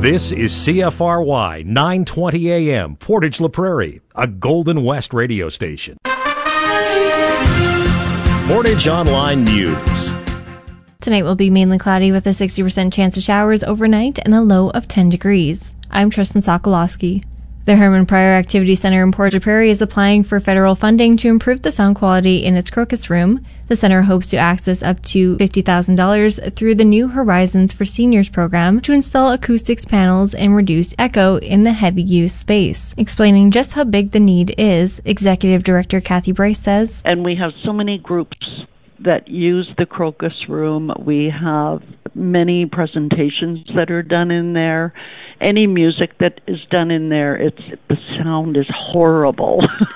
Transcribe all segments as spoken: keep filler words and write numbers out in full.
This is C F R Y nine twenty A M, Portage La Prairie, a Golden West radio station. Portage Online News. Tonight will be mainly cloudy with a sixty percent chance of showers overnight and a low of ten degrees. I'm Tristan Sokolowski. The Herman Pryor Activity Center in Portage La Prairie is applying for federal funding to improve the sound quality in its Crocus Room. The center hopes to access up to fifty thousand dollars through the New Horizons for Seniors program to install acoustics panels and reduce echo in the heavy use space. Explaining just how big the need is, Executive Director Kathy Bryce says, And we have so many groups that use the Crocus Room. We have many presentations that are done in there. Any music that is done in there, it's the sound is horrible.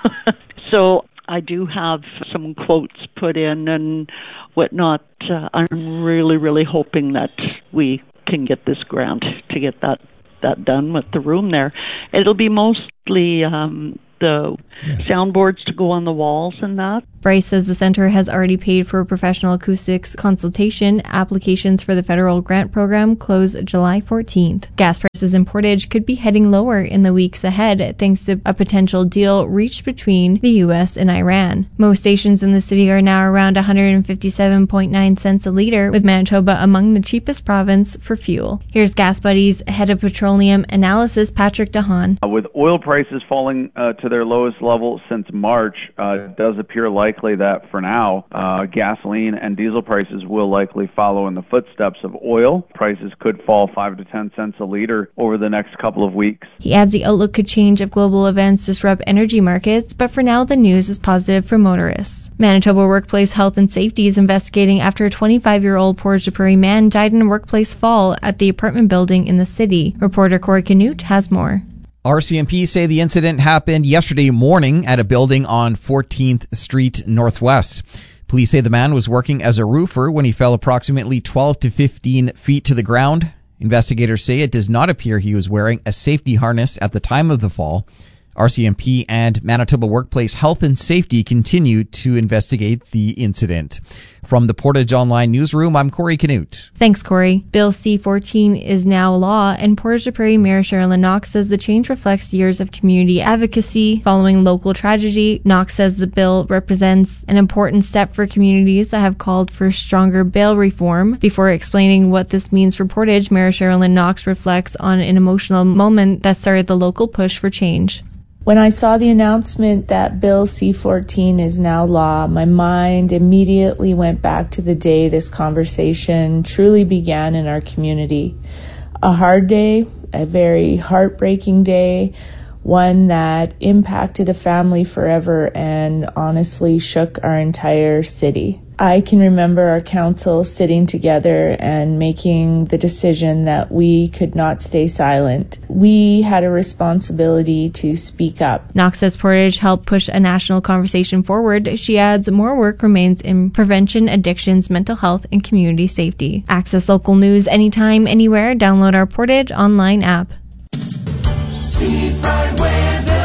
So I do have some quotes put in and whatnot. Uh, I'm really, really hoping that we can get this grant to get that, that done with the room there. It'll be mostly um, the soundboards to go on the walls and that. Bryce says the center has already paid for professional acoustics consultation. Applications for the federal grant program close July fourteenth. Gas prices in Portage could be heading lower in the weeks ahead thanks to a potential deal reached between the U S and Iran. Most stations in the city are now around one hundred fifty-seven point nine cents a liter, with Manitoba among the cheapest province for fuel. Here's Gas Buddy's head of petroleum analysis, Patrick DeHaan. Uh, with oil prices falling uh, to their lowest level since March, uh, it does appear likely that for now, uh, gasoline and diesel prices will likely follow in the footsteps of oil. Prices could fall five to ten cents a liter over the next couple of weeks. He adds the outlook could change if global events disrupt energy markets, but for now the news is positive for motorists. Manitoba Workplace Health and Safety is investigating after a twenty-five-year-old Portage La Prairie man died in a workplace fall at the apartment building in the city. Reporter Corey Canute has more. R C M P say the incident happened yesterday morning at a building on fourteenth Street Northwest. Police say the man was working as a roofer when he fell approximately twelve to fifteen feet to the ground. Investigators say it does not appear he was wearing a safety harness at the time of the fall. R C M P and Manitoba Workplace Health and Safety continue to investigate the incident. From the Portage Online Newsroom, I'm Corey Canute. Thanks, Corey. Bill C fourteen is now law, and Portage La Prairie Mayor Sherilyn Knox says the change reflects years of community advocacy following local tragedy. Knox says the bill represents an important step for communities that have called for stronger bail reform. Before explaining what this means for Portage, Mayor Sherilyn Knox reflects on an emotional moment that started the local push for change. When I saw the announcement that Bill C fourteen is now law, my mind immediately went back to the day this conversation truly began in our community. A hard day, a very heartbreaking day, one that impacted a family forever and honestly shook our entire city. I can remember our council sitting together and making the decision that we could not stay silent. We had a responsibility to speak up. Knox says Portage helped push a national conversation forward. She adds more work remains in prevention, addictions, mental health, and community safety. Access local news anytime, anywhere. Download our Portage online app. Seafront weather.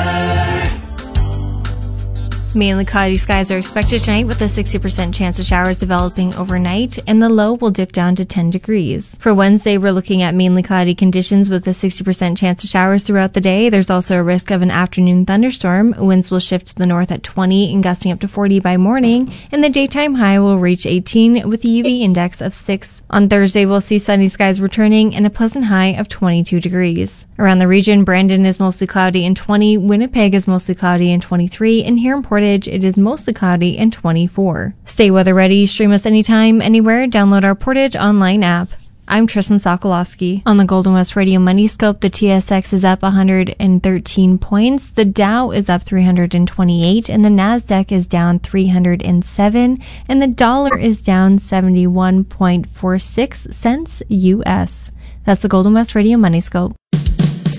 Mainly cloudy skies are expected tonight with a sixty percent chance of showers developing overnight, and the low will dip down to ten degrees. For Wednesday, we're looking at mainly cloudy conditions with a sixty percent chance of showers throughout the day. There's also a risk of an afternoon thunderstorm. Winds will shift to the north at twenty and gusting up to forty by morning, and the daytime high will reach eighteen with a U V index of six. On Thursday, we'll see sunny skies returning and a pleasant high of twenty-two degrees. Around the region, Brandon is mostly cloudy and twenty, Winnipeg is mostly cloudy and twenty-three, and here in Portage, it is mostly cloudy and twenty-four. Stay weather ready. Stream us anytime, anywhere. Download our Portage online app. I'm Tristan Sokolowski. On the Golden West Radio Money Scope, the T S X is up one hundred thirteen points, the Dow is up three hundred twenty-eight, and the Nasdaq is down three hundred seven, and the dollar is down seventy-one point four six cents U S. That's the Golden West Radio Money Scope.